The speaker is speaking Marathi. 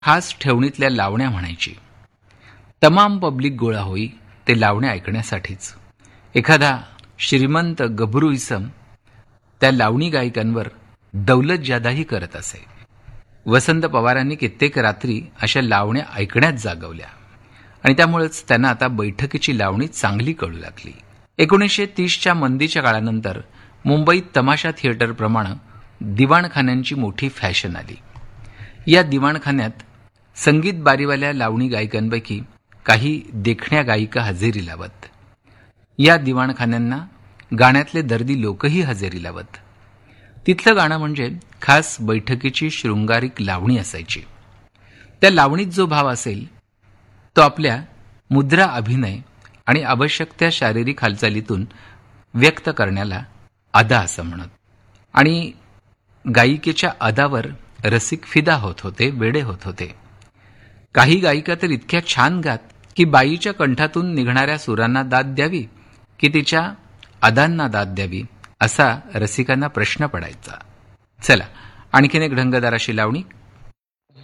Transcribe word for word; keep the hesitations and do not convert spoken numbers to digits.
खास ठेवणीतल्या लावण्या म्हणायची. तमाम पब्लिक गोळा होई ते लावण्या ऐकण्यासाठीच. एखादा श्रीमंत गभरू इसम त्या लावणी गायकांवर दौलत जादाही करत असे. वसंत पवारांनी कित्येक रात्री अशा लावण्या ऐकण्यात जागवल्या आणि त्यामुळेच त्यांना आता बैठकीची लावणी चांगली कळू लागली. एकोणीसशे तीसच्या मंदीच्या काळानंतर मुंबईत तमाशा थिएटरप्रमाणे दिवाणखान्यांची मोठी फॅशन आली. या दिवाणखान्यात संगीत बारीवाल्या लावणी गायकांपैकी काही देखण्या गायिका हजेरी लावत. या दिवाणखान्यांना गाण्यातले दर्दी लोकही हजेरी लावत. तिथलं गाणं म्हणजे खास बैठकीची शृंगारिक लावणी असायची. त्या लावणीत जो भाव असेल तो आपल्या मुद्रा, अभिनय आणि आवश्यक त्या शारीरिक हालचालीतून व्यक्त करण्याला अदा असं म्हणत. आणि गायिकेच्या अदावर रसिक फिदा होत होते, वेडे होत होते. काही गायिका तर इतक्या छान गात की बाईच्या कंठातून निघणाऱ्या सुरांना दाद द्यावी की तिच्या अदांना दाद द्यावी असा रसिकांना प्रश्न पडायचा. चला आणखीन एक ढंगदार अशी लावणी